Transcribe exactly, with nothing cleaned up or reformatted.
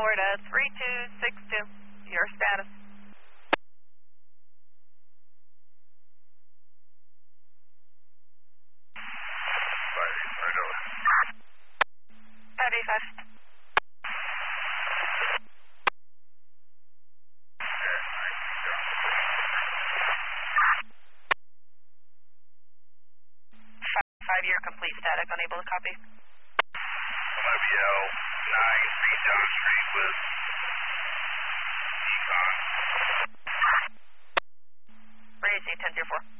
Florida three two six two. Your status. five eighty-five. Five-year complete static, unable to copy. five L nine Saint John Street with Econ. Raise ten zero four.